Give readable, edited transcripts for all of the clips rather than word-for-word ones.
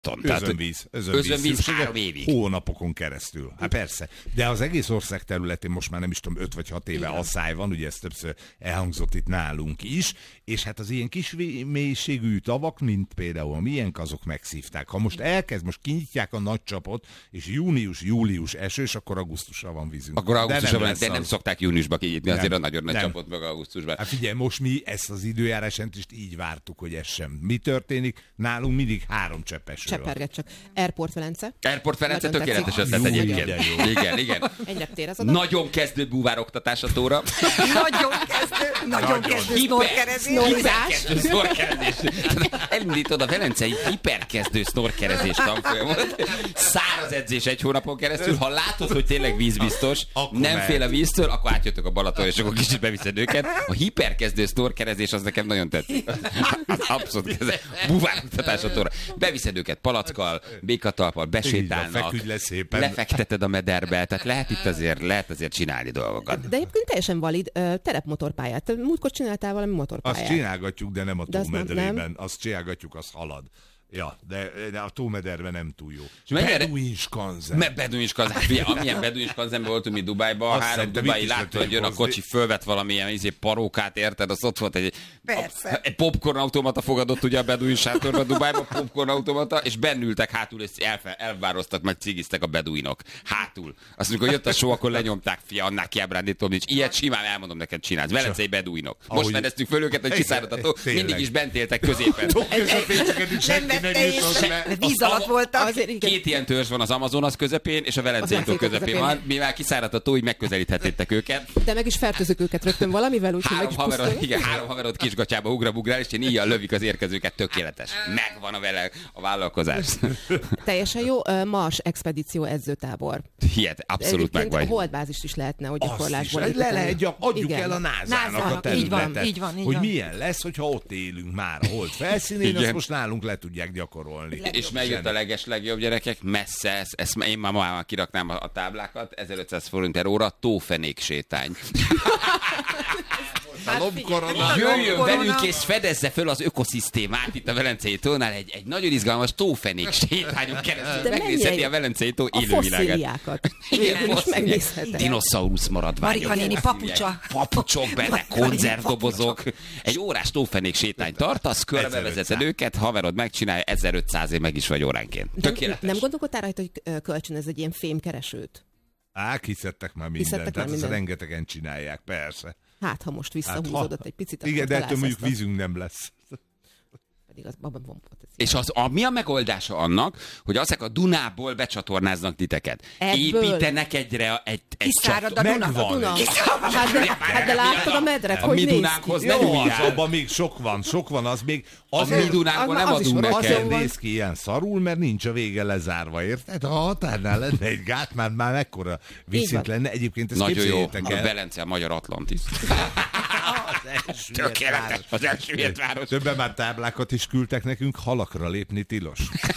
Balaton. Özönvíz 3 évig. Hónapokon keresztül. Hát persze. De az egész ország területén most már nem is tudom, 5 vagy 6 éve asszály van, ugye ez többször elhangzott itt nálunk is, és hát az ilyen kis mélységű tavak, mint például a miénk, azok megszívták. Ha most most kinyitják a nagy csapot, és június esős, akkor augusztusra van vízünk. Akkor augusztusra van, de nem szokták júniusba kinyitni azért a nagyon nagy csapot meg augusztusban. Hát figyelj, most mi ezt az időjárásent is így vártuk, hogy ez sem. Mi történik? Nálunk mindig 3 csepp eső. Cseperget csak. Airport Velence. Airport Velence tökéletes ötlet egyébként. Igen. Egy reptér az oda. Nagyon kezdő búvároktatás a tóra. Nagyon kezdő snorkerezés. Elindítod a velencei hiperkezdő snorkerezés tanfolyamot. Száraz edzés 1 hónapon keresztül. Ha látod, hogy tényleg vízbiztos, nem fél a víztől, akkor átjöttök a Balaton, és akkor kicsit beviszed őket. A hiperkezdő snorkerezés az nekem nagyon tetszik. Abszolút kezdő. Búvároktatás a tóra. Beviszed őket palackkal, békatalppal, besétálnak, lefekteted a mederbe, tehát lehet azért csinálni dolgokat. De egyébként teljesen valid terepmotorpályát. Múltkor csináltál valami motorpályát. Azt csinálgatjuk, de nem a tómedrében. Azt csinálgatjuk, az halad. Ja, de a tómederben nem túl jó. Beduinskanzen. Amilyen Beduinskanzenben voltunk mi Dubájban, 3 dubái látta, hogy jön a kocsi, fölvett valamilyen parókát, érted? Az ott volt egy popcornautomata fogadott ugye a Beduin sátorban Dubájban, popcornautomata, és bennültek hátul, és elvároztak, meg cigiztek a beduinok. Hátul. Azt mondjuk, hogy jött a show, akkor lenyomták, fia, annál kiábrándítom nincs. Ilyet simán elmondom neked csinálsz. Velencei beduinok. Most fedeztük föl őket, hogy kiszáradható, mindig is bent éltek középen. Víz alatt voltak. 2 ilyen törzs van az Amazonas közepén, és a Velencei tó közepén van. Mivel kiszáradt a tó, így megközelíthettétek őket. De meg is fertőzök őket rögtön valamivel, úgyhogy meg is pusztulok. 3 haverod kisgatyába ugrabugrál, és én íjjal lövik az érkezőket, tökéletes. Megvan a vállalkozás. Teljesen jó. Mars expedíció edzőtábor. Abszolút meg vagy. Holdbázist is lehetne, hogy gyakorlásból. Adjuk el a NASA-nak a területet. Így van. Hogy milyen lesz, hogyha ott élünk már a hold felszínén, azt most nálunk le tudják gyakorolni. És megjött a legjobb gyerekek, messze, ezt én már kiraknám a táblákat, 1500 forint per óra, tófenék sétány. Jöjjön velünk és fedezze föl az ökoszisztémát itt a Velencei tónál, egy nagyon izgalmas tófenék sétányon keresztül megnézheti a Velencei tó élővilágát. Dinoszaurusz maradványok. Marika néni papucsok benne, konzervdobozok. Egy órás tófenék sétány tartasz, körbevezeted őket, haverod megcsinálja, 1500 év meg is vagy óránként. Tökéletes. Nem gondolkodtál rajta, hogy kölcsönöz egy ilyen fémkeresőt? Kiszedtek már mindent, tehát ezt rengetegen csinálják, persze. Hát, ha most visszahúzódott egy picit, igen, de ettől mondjuk vízünk nem lesz. Pedig az abban van és mi a megoldása annak, hogy azek a Dunából becsatornáznak titeket? Építenek egy kiszárad a Duna. Hát de láttad a medret, hogy néz ki? Jó, abban még sok van, az még... A mi Dunánkban nem adunk neked. Azért néz ki ilyen szarul, mert nincs a vége lezárva, érted? Ha a határnál lenne egy gát, már mekkora viszint lenne. Egyébként ezt képzeljétek el. A Velence a magyar Atlantis. Tökéletes, az elsüllyedt város. Többen már táblákat is küldtek nekünk, halakra lépni tilos.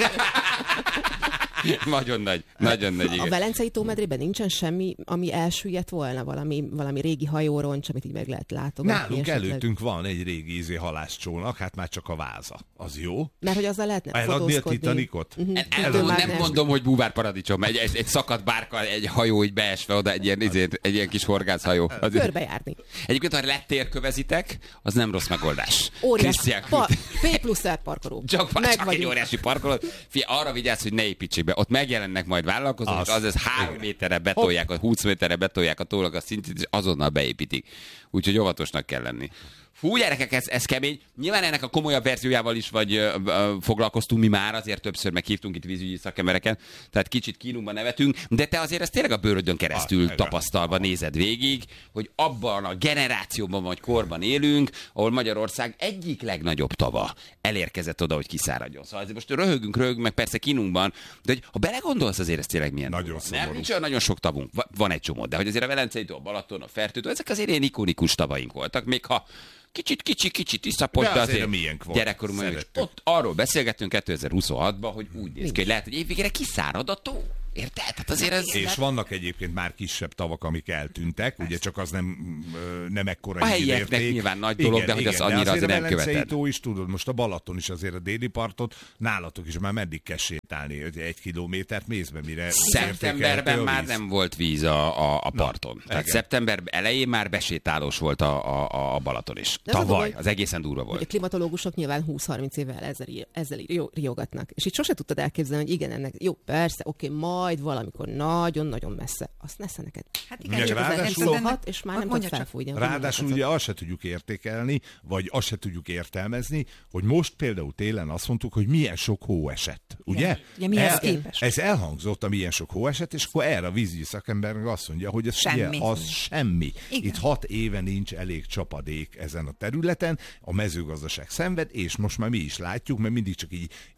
Nagyon nagy, igen. A Velencei tómedrében nincsen semmi, ami elsüllyedt volna, valami régi hajóroncs, amit így meg lehet látogatni. Nálunk előttünk van egy régi halászcsónak, hát már csak a váza. Az jó? Mert hogy azzal lehetne eladni a Titanicot? Nem mondom, hogy búvárparadicsom, egy szakadt bárka, egy hajó így beesve oda, egy ilyen kis horgászhajó. Körbejárni. Egyébként, ha lettérkövezitek, az nem rossz megoldás. Óriás. P+R parkoló. Csak egy óriási parkoló. Arra vigyázz, hogy ne építsék be. Ott megjelennek majd vállalkozók, az 3 méterre betolják, 20 méterre betolják a tónak a szintjét, és azonnal beépítik. Úgyhogy óvatosnak kell lenni. Fú, gyerekek, ez kemény. Nyilván ennek a komolyabb verziójával is foglalkoztunk mi már, azért többször meghívtunk itt vízügyi szakembereket, tehát kicsit kínunkban nevetünk, de te azért ezt tényleg a bőrödön keresztül tapasztalva nézed végig, hogy abban a generációban vagy korban élünk, ahol Magyarország egyik legnagyobb tava elérkezett oda, hogy kiszáradjon. Szóval azért most röhögünk, meg persze kínunkban, de hogy ha belegondolsz, azért ez tényleg milyen nagyon szomorú. Nem, nincs olyan nagyon sok tavunk, van egy csomó, de hogy azért a Velencei tó, a Balaton, a Fertő tó, ezek azért ilyen ikonikus tavaink voltak, még ha kicsit tisztapos, de azért gyerekkorunkban is. Ott arról beszélgettünk 2026-ban, hogy úgy néz ki, hogy lehet, hogy évvégére kiszárad a tó. Érted? Tehát azért ez... És vannak egyébként már kisebb tavak, amik eltűntek, ugye csak az nem ekkora a helyieknek nyilván nagy dolog, de hogy az annyira azért nem követed. Tó is tudod, most a Balaton is azért a déli partot, nálatok is már meddig kell sétálni, 1 kilométert mész be, mire... Szeptemberben már nem volt víz a parton. Na, tehát szeptember elején már besétálós volt a Balaton is. Tavaly, az egészen durva volt. A klimatológusok nyilván 20-30 évvel ezzel riogatnak. És itt sose tudtad elképzelni, hogy igen, ennek jó, persze, oké, majd valamikor nagyon-nagyon messze. Azt nesze neked. Hát igen, és már nem tud felfújni. Ráadásul ugye azt se tudjuk értékelni, vagy azt se tudjuk értelmezni, hogy most például télen azt mondtuk, hogy milyen sok hó esett. Ugye? Ugye mihez képest? Ez elhangzott, a milyen sok hó esett, és akkor erre a vízügyi szakember azt mondja, hogy ez semmi. Ugye, az semmi. Igen. Itt 6 éve nincs elég csapadék ezen a területen, a mezőgazdaság szenved, és most már mi is látjuk, mert mindig csak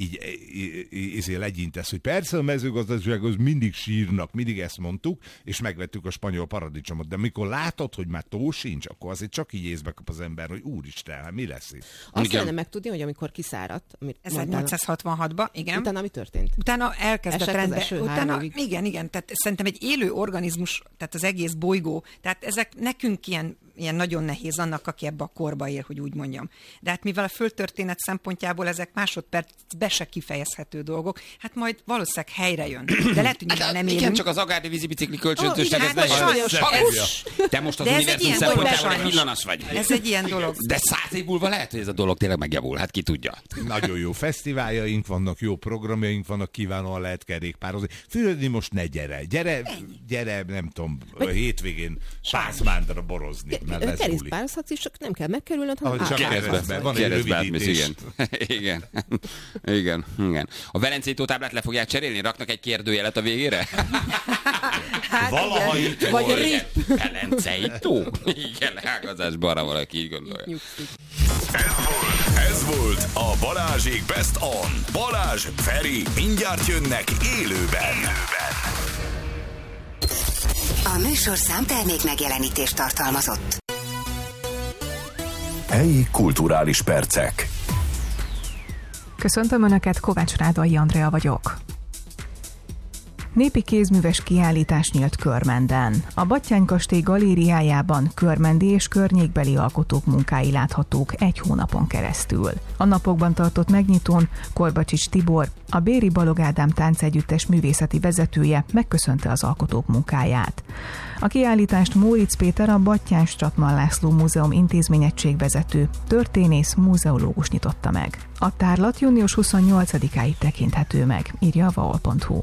így legyintesz, hogy persze a mezőgazdasághoz mindig sírnak, mindig ezt mondtuk, és megvettük a spanyol paradicsomot, de mikor látod, hogy már tó sincs, akkor azért csak így észbe kap az ember, hogy úristen, hát mi lesz itt? Azt kellene megtudni, hogy amikor kiszáradt, amit 1866-ban, igen. Utána mi történt? Utána elkezdett rendbe. Utána, igen, tehát szerintem egy élő organizmus, tehát az egész bolygó, tehát ezek nekünk ilyen nagyon nehéz annak, aki ebbe a korba él, hogy úgy mondjam. De hát mivel a földtörténet szempontjából ezek másodpercbe se kifejezhető dolgok, hát majd valószínűleg helyre jön. De lehet, hogy nem élünk. Igen, csak az agárdi vízibicikli kölcsöntőség, ez sajnos. Te most az univerzum szempontjából egy villanas vagy. Ez egy ilyen dolog. De 100 év múlva lehet, hogy ez a dolog tényleg megjavul, hát ki tudja. Nagyon jó fesztiváljaink vannak, jó programjaink vannak, kiválóan lehet kerékpározni. Fürödni most ne gyere, nem tudom, hétvégén Pászmándra borozni. Kerékpározhatsz is, csak nem kell megkerülnöd, hanem keresztbe. Van egy rövidítés. Igen. A Velencei tótáblát le fogják cserélni? Raknak egy kérdőjelet a végére? Hát valaha itt vagy a RIP. Velencei tó? Igen, leágazásba arra valaki így gondolja. Ez volt a Balázsék Best On. Balázs, Feri, mindjárt jönnek élőben. A műsorszám termék megjelenítést tartalmazott. Helyi kulturális percek. Köszöntöm Önöket, Kovács Rádai Andrea vagyok. Népi kézműves kiállítás nyílt Körmenden. A Battyánykastély galériájában körmendi és környékbeli alkotók munkái láthatók 1 hónapon keresztül. A napokban tartott megnyitón Korbacsics Tibor, a Béri Balog Ádám táncegyüttes művészeti vezetője megköszönte az alkotók munkáját. A kiállítást Móricz Péter, a Battyán Stratman László Múzeum intézményegységvezető, történész, múzeológus nyitotta meg. A tárlat június 28-áig tekinthető meg, írja a vaol.hu.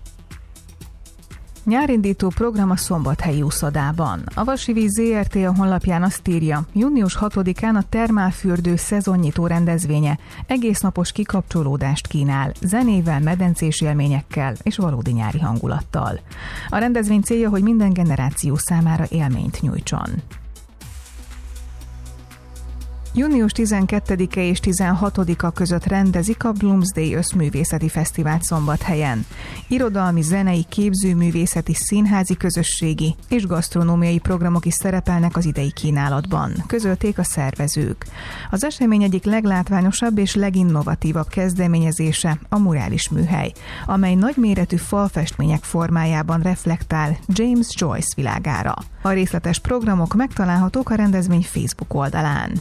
Nyárindító program a Szombathelyi úszodában. A Vasivíz ZRT a honlapján azt írja, június 6-án a termálfürdő szezonnyitó rendezvénye egésznapos kikapcsolódást kínál, zenével, medencés élményekkel és valódi nyári hangulattal. A rendezvény célja, hogy minden generáció számára élményt nyújtson. Június 12-e és 16-a között rendezik a Bloomsday Összművészeti Fesztivált Szombathelyen. Irodalmi, zenei, képzőművészeti, színházi közösségi és gasztronómiai programok is szerepelnek az idei kínálatban, közölték a szervezők. Az esemény egyik leglátványosabb és leginnovatívabb kezdeményezése a murális műhely, amely nagyméretű falfestmények formájában reflektál James Joyce világára. A részletes programok megtalálhatók a rendezvény Facebook oldalán.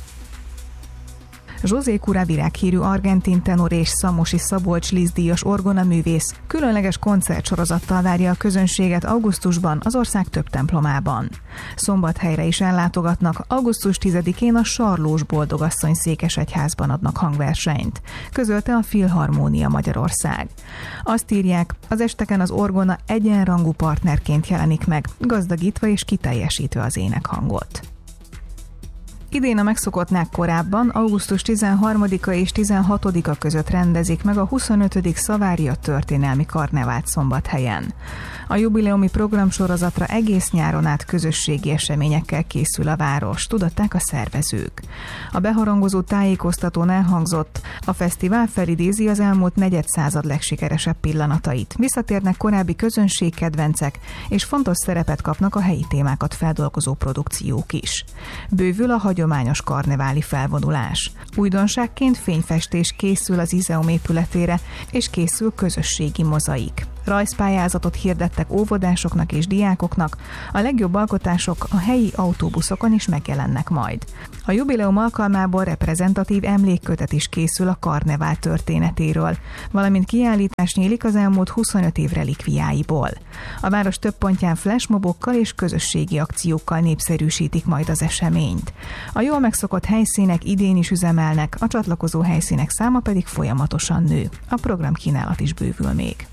José Cura világhírű argentin tenor és Szamosi Szabolcs Liszt-díjas orgonaművész különleges koncertsorozattal várja a közönséget augusztusban az ország több templomában. Szombathelyre is ellátogatnak, augusztus 10-én a Sarlós Boldogasszony székesegyházban adnak hangversenyt, közölte a Filharmónia Magyarország. Azt írják, az esteken az orgona egyenrangú partnerként jelenik meg, gazdagítva és kiteljesítve az énekhangot. Idén a megszokottnál korábban, augusztus 13-a és 16-a között rendezik meg a 25. Szavária történelmi karnevált Szombathelyen. A jubileumi programsorozatra egész nyáron át közösségi eseményekkel készül a város, tudatták a szervezők. A beharangozó tájékoztatón elhangzott, a fesztivál felidézi az elmúlt negyedszázad legsikeresebb pillanatait, visszatérnek korábbi közönségkedvencek, és fontos szerepet kapnak a helyi témákat feldolgozó produkciók is. Bővül a hagyományos karneváli felvonulás. Újdonságként fényfestés készül az Izeum épületére, és készül közösségi mozaik. Rajzpályázatot hirdettek óvodásoknak és diákoknak, a legjobb alkotások a helyi autóbuszokon is megjelennek majd. A jubileum alkalmából reprezentatív emlékkötet is készül a karnevál történetéről, valamint kiállítás nyílik az elmúlt 25 év relikviáiból. A város több pontján flashmobokkal és közösségi akciókkal népszerűsítik majd az eseményt. A jól megszokott helyszínek idén is üzemelnek, a csatlakozó helyszínek száma pedig folyamatosan nő. A programkínálat is bővül még.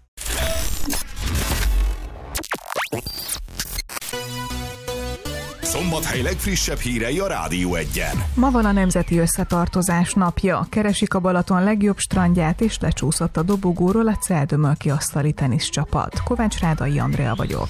Szombathely legfrissebb hírei a Rádió 1-en. Ma van a Nemzeti Összetartozás napja. Keresik a Balaton legjobb strandját, és lecsúszott a dobogóról a Celdömölki asztali teniszcsapat. Kovács Rádai Andrea vagyok.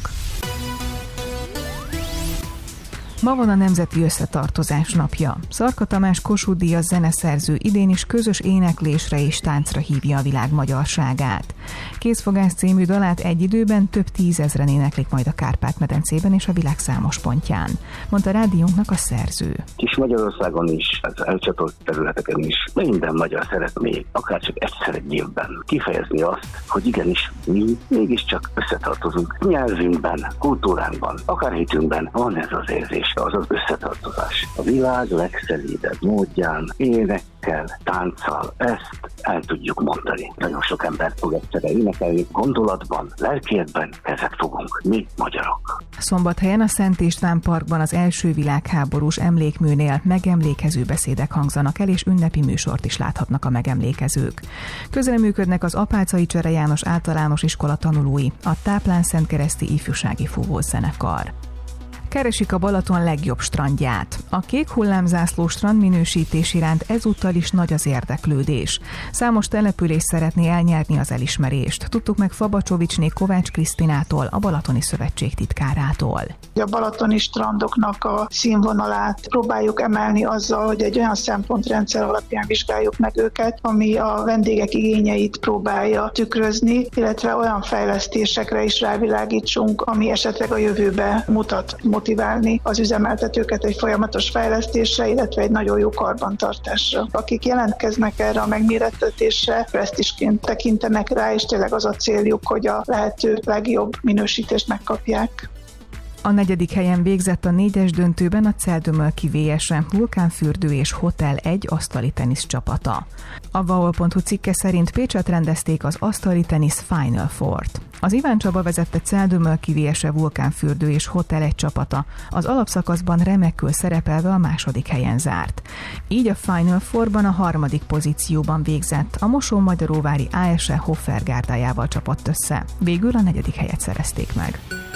Ma van a Nemzeti Összetartozás napja. Szarka Tamás Kossuth Díjas zeneszerző idén is közös éneklésre és táncra hívja a világ magyarságát. Kézfogás című dalát egy időben több tízezren éneklik majd a Kárpát-medencében és a világ számos pontján, mondta rádiónknak a szerző. Kis Magyarországon is, az elcsatolt területeken is minden magyar szeretné, akár csak egyszer egy évben kifejezni azt, hogy igenis mi mégiscsak összetartozunk. Nyelvünkben, kultúránkban, akár hitünkben van ez az érzés. Az az összetartozás. A világ legszelídebb módján, énekkel, tánccal ezt el tudjuk mondani. Nagyon sok ember fog egyszerre énekelni, gondolatban, lelkiekben kezet fogunk, mi magyarok. Szombathelyen a Szent István Parkban az első világháborús emlékműnél megemlékező beszédek hangzanak el, és ünnepi műsort is láthatnak a megemlékezők. Közreműködnek az Apáczai Csere János Általános Iskola tanulói, a Táplán-Szentkereszti Ifjúsági Fúvózenekar. Keresik a Balaton legjobb strandját. A kék hullámzászló strand minősítés iránt ezúttal is nagy az érdeklődés. Számos település szeretné elnyerni az elismerést. Tudtuk meg Fabacsovicsné Kovács Krisztinától, a Balatoni Szövetség titkárától. A balatoni strandoknak a színvonalát próbáljuk emelni azzal, hogy egy olyan szempontrendszer alapján vizsgáljuk meg őket, ami a vendégek igényeit próbálja tükrözni, illetve olyan fejlesztésekre is rávilágítsunk, ami esetleg a jövőbe mutat, motiválni az üzemeltetőket egy folyamatos fejlesztésre, illetve egy nagyon jó karbantartásra. Akik jelentkeznek erre a megmérettetésre, presztízsként tekintenek rá, és tényleg az a céljuk, hogy a lehető legjobb minősítést megkapják. A 4. helyen végzett a 4-es döntőben a Celdömölki VS-e Vulkánfürdő és Hotel 1 asztali tenisz csapata. A Vaol.hu cikke szerint Pécsett rendezték az asztali tenisz Final Fourt. Az Iván Csaba vezette Celdömölki VS-e Vulkánfürdő és Hotel 1 csapata az alapszakaszban remekül szerepelve a 2. helyen zárt. Így a Final Fourban a 3. pozícióban végzett, a Mosón-Magyaróvári ASE Hoffer-gárdájával csapott össze. Végül a 4. helyet szerezték meg.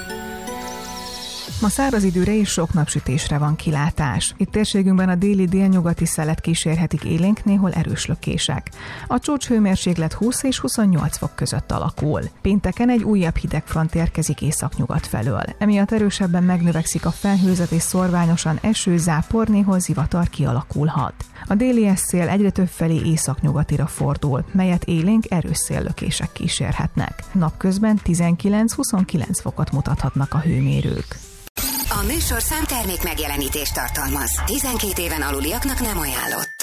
Ma száraz időre és sok napsütésre van kilátás. Itt térségünkben a déli-délnyugati szelet kísérhetik élénk, néhol erős lökések. A csúcshőmérséklet 20 és 28 fok között alakul. Pénteken egy újabb hidegfront érkezik északnyugat felől. Emiatt erősebben megnövekszik a felhőzet és szorványosan eső, zápor, néhol zivatar kialakulhat. A déli szél egyre többfelé északnyugatira fordul, melyet élénk erős széllökések kísérhetnek. Napközben 19-29 fokot mutathatnak a hőmérők. A műsor számtermék megjelenítést tartalmaz. 12 éven aluliaknak nem ajánlott.